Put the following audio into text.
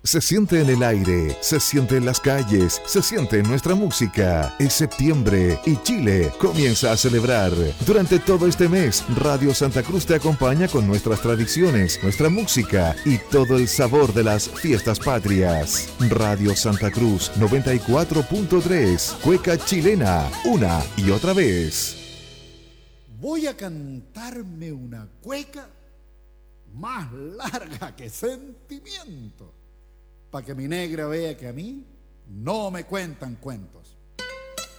Se siente en el aire, se siente en las calles, se siente en nuestra música. Es septiembre y Chile comienza a celebrar. Durante todo este mes, Radio Santa Cruz te acompaña con nuestras tradiciones, nuestra música y todo el sabor de las fiestas patrias. Radio Santa Cruz 94.3, cueca chilena, una y otra vez. Voy a cantarme una cueca más larga que sentimiento, para que mi negra vea que a mí no me cuentan cuentos.